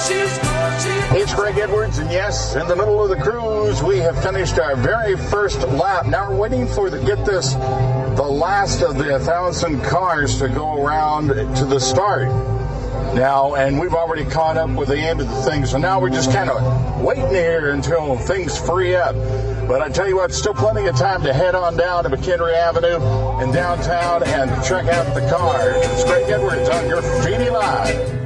It's Greg Edwards, and yes, in the middle of the cruise, we have finished our very first lap. Now we're waiting for the last of the 1,000 cars to go around to the start. Now, and we've already caught up with the end of the thing, so now we're just kind of waiting here until things free up. But I tell you what, still plenty of time to head on down to McHenry Avenue in downtown and check out the cars. It's Greg Edwards on your Feedy Live.